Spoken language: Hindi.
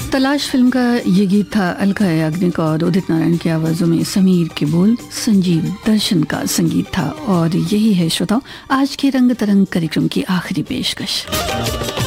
तलाश फिल्म का ये गीत था अलका याग्निक और उदित नारायण की आवाज़ों में, समीर के बोल, संजीव दर्शन का संगीत था। और यही है श्रोताओं आज के रंग तरंग कार्यक्रम की आखिरी पेशकश।